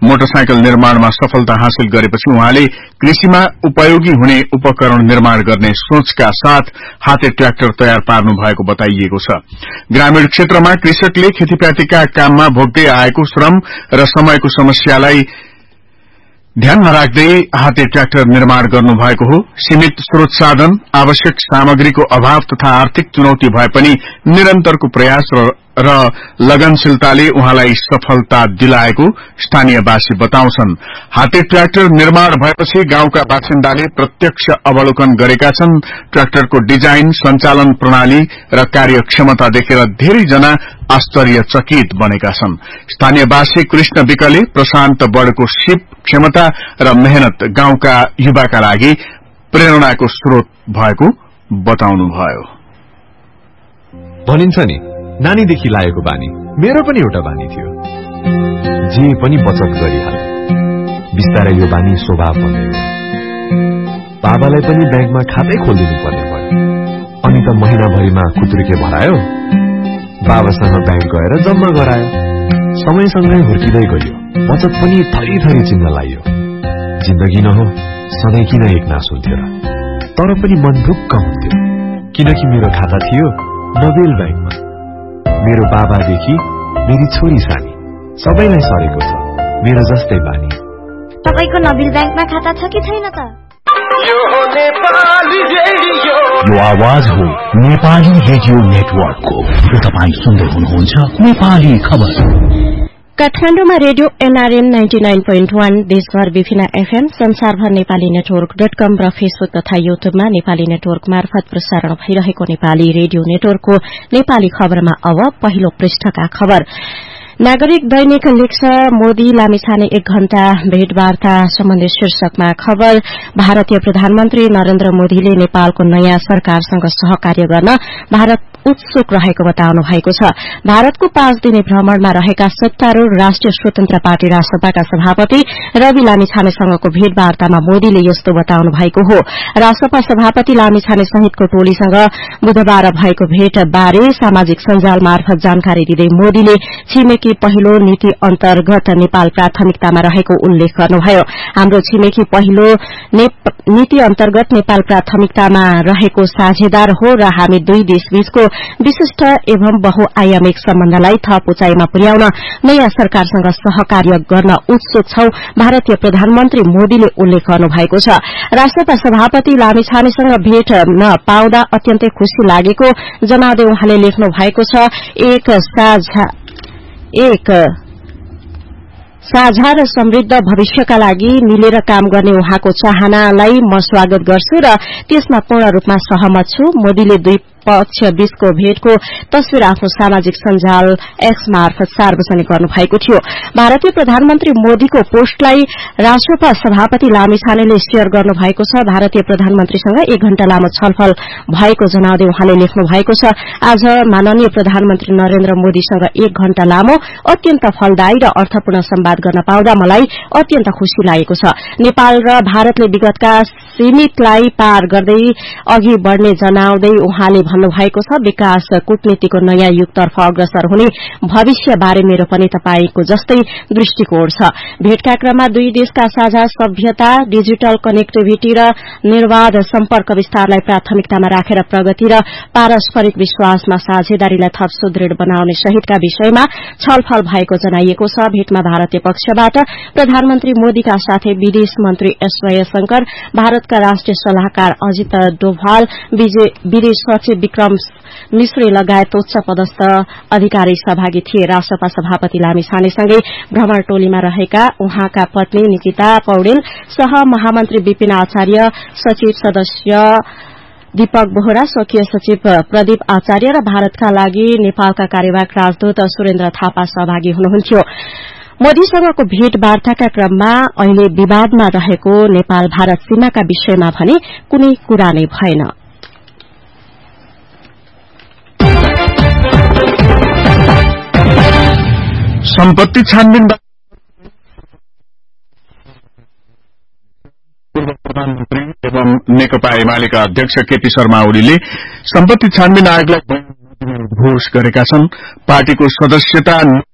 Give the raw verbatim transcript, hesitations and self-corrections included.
Motorcycle निर्माणमा सफलता हासिल गरेपछि उहाँले कृषिमा उपयोगी हुने उपकरण निर्माण गर्ने सोचका साथ हाते ट्र्याक्टर तयार पार्नु भएको बताइएको छ। ग्रामीण क्षेत्रमा कृषकले खेतीपातीका काममा भोग्दै आएको श्रम र समयको समस्यालाई ध्यानमा राख्दै हाते ट्र्याक्टर निर्माण गर्नु भएको हो। सीमित स्रोत साधन, आवश्यक सामग्रीको अभाव तथा आर्थिक चुनौती भए पनि निरन्तरको प्रयास र र लगनशीलताले उहाँलाई सफलता दिलाएको स्थानीयवासी बताउँछन्। हाते ट्र्याक्टर निर्माण भएपछि गाउँका बासिन्दाले प्रत्यक्ष अवलोकन गरेका छन्। ट्र्याक्टरको डिजाइन, सञ्चालन प्रणाली र कार्यक्षमता देखेर धेरैजना आश्चर्यचकित बनेका छन्। स्थानीयवासी कृष्ण विकले प्रशान्त बडको सिप, क्षमता र मेहनत गाउँका युवाका लागि प्रेरणाको स्रोत भएको बताउनुभयो। भनिन्छ नि, नानीदेखि लागेको बानी मेरो पनि एउटा बानी थियो, जे पनि बचत गरिहाल्ने। बिस्तारै यो बानी स्वभाव बन्दै गयो। बाबालाई पनि ब्याङ्कमा खातै खोलिदिनु पर्ने भयो। अनि त महिनाभरिमा खुत्रुके भरायो, बाबासँग ब्याङ्क गएर जम्मा गरायो। समयसँगै हुर्किँदै गयो, बचत पनि थरी थरी चिन्न लाग्यो। जिन्दगी न हो सधैँ किन एक नास हुन्थ्यो र? तर पनि मन ढुक्क हुन्थ्यो, किनकि मेरो खाता थियो नोबेल ब्याङ्कमा। मेरो बाबादेखि मेरी छोरी सानी सबैलाई सरेको छ मेरो जस्तै बानी। तपाईको नोबेल ब्याङ्कमा खाता छ कि छैन त? यो आवाज हो नेपाली रेडियो नेटवर्कको। तपाईँ सुन्दै हुनुहुन्छ नेपाली खबर। काठमाडौँमा radio NRN ninety nine point one, देशभर विभिन्न एफएम, संसारभर नेपाली नेटवर्क डट कम र फेसबुक तथा यूट्यूबमा नेपाली नेटवर्क मार्फत प्रसारण भइरहेको नेपाली रेडियो नेटवर्कको नेपाली खबरमा अब पहिलो पृष्ठका खबर। नागरिक दैनिक लेख्छ, मोदी लामिछाने एक घण्टा भेटवार्ता सम्बन्धी शीर्षकमा खबर। भारतीय प्रधानमन्त्री नरेन्द्र मोदीले नेपालको नयाँ सरकारसँग सहकार्य गर्न भारत उत्सुक रहेको बताउनु भएको छ। भारतको पाँच दिने भ्रमणमा रहेका सत्तारूढ़ राष्ट्रिय स्वतन्त्र पार्टी रासपाका सभापति रवि लामिछानेसँगको भेटवार्तामा मोदीले यस्तो बताउनु भएको हो। रासपा सभापति लामिछाने सहितको टोलीसँग बुधबार भएको भेट बारे सामाजिक सञ्जाल मार्फत जानकारी दिँदै मोदीले छिमेकी पहिलो नीति अन्तर्गत नेपाल प्राथमिकतामा रहेको उल्लेख गर्नुभयो। हाम्रो छिमेकी पहिलो नीति अन्तर्गत नेपाल प्राथमिकतामा रहेको साझेदार हो र हामी दुई देशबीचको विशिष्ट एवं बहुआयामिक सम्बन्धलाई थप उचाइमा पुर्याउन नयाँ सरकारसँग सहकार्य गर्न उत्सुक छौं, भारतीय प्रधानमन्त्री मोदीले उल्लेख गर्नुभएको छ। राष्ट्रपति सभापति लामिछानेसँग भेट नपाउँदा अत्यन्तै खुशी लागेको जनाउँदै उहाँले लेख्नु भएको छ। एक साझा एक साझा र समृद्ध भविष्यका लागि मिलेर काम गर्ने उहाँको चाहनालाई म स्वागत गर्छु र त्यसमा पूर्ण रूपमा सहमत छु। मोदीले दुई पक्ष बीचको भेटको तस्विर आफ्नो सामाजिक सञ्जाल एक्स मार्फत सार्वजनिक गर्नुभएको थियो। भारतीय प्रधानमन्त्री मोदीको पोस्टलाई राष्ट्रपा सभापति लामिछानेले शेयर गर्नुभएको छ। भारतीय प्रधानमन्त्रीसँग एक घण्टा लामो छलफल भएको जनाउँदै उहाँले लेख्नु भएको छ। आज माननीय प्रधानमन्त्री नरेन्द्र मोदीसँग एक घण्टा लामो अत्यन्त फलदायी र अर्थपूर्ण संवाद गर्न पाउँदा मलाई अत्यन्त खुशी लागेको छ। नेपाल र भारतले विगतका सीमितलाई पार गर्दै अघि बढ़ने जनाउँदै उहाँले भन्नुभएको छ। विकास कूटनीतिको नयाँ युगतर्फ अग्रसर हुने भविष्यबारे मेरो पनि तपाईको जस्तै दृष्टिकोण छ। भेटका क्रममा दुई देशका साझा सभ्यता, डिजिटल कनेक्टिभिटी र निर्वाध सम्पर्क विस्तारलाई प्राथमिकतामा राखेर प्रगति र पारस्परिक विश्वासमा साझेदारीलाई थप सुदृढ़ बनाउने सहितका विषयमा छलफल भएको जनाइएको छ। भेटमा भारतीय पक्षबाट प्रधानमन्त्री मोदीका साथै विदेश मन्त्री एस जयशंकर, भारतका राष्ट्रिय सल्लाहकार अजित डोभाल, विदेश सचिव विक्रम मिश्री लगायत उच्च पदस्थ अधिकारी सहभागी थिए। राष्ट्रपा सभापति लामिछानेसँगै भ्रमण टोलीमा रहेका उहाँका पत्नी निकिता पौडेल, सह महामन्त्री विपिन आचार्य, सचिव सदस्य दीपक बोहरा, स्वकीय सचिव प्रदीप आचार्य र भारतका लागि नेपालका कार्यवाहक राजदूत सुरेन्द्र थापा सहभागी हुनुहुन्थ्यो। मोदीसँगको भेटवार्ताका क्रममा अहिले विवादमा रहेको नेपाल भारत सीमाका विषयमा भने कुनै कुरा नै भएन। सम्पत्ति छानबिन पूर्व प्रधानमन्त्री एवं नेकपा एमालेका अध्यक्ष केपी शर्मा ओलीले सम्पत्ति छानबिन आयोगलाई घोष गरेका छन्। पार्टीको सदस्यता